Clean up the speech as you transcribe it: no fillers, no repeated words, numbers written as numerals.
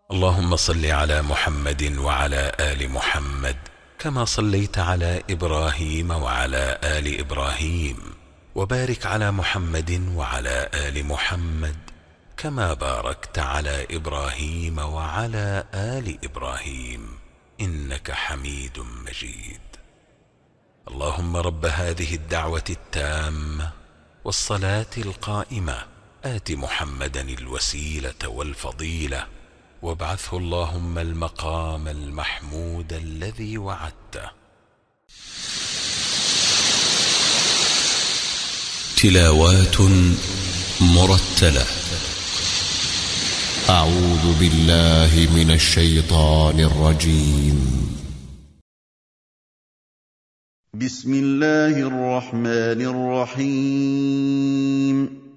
اللهم صل على محمد وعلى آل محمد كما صليت على إبراهيم وعلى آل إبراهيم، وبارك على محمد وعلى آل محمد كما باركت على إبراهيم وعلى آل إبراهيم إنك حميد مجيد. اللهم رب هذه الدعوة التامة والصلاة القائمة آت محمدا الوسيلة والفضيلة وابعثه اللهم المقام المحمود الذي وعدته. تلاوات مرتلة. أعوذ بالله من الشيطان الرجيم. بسم الله الرحمن الرحيم.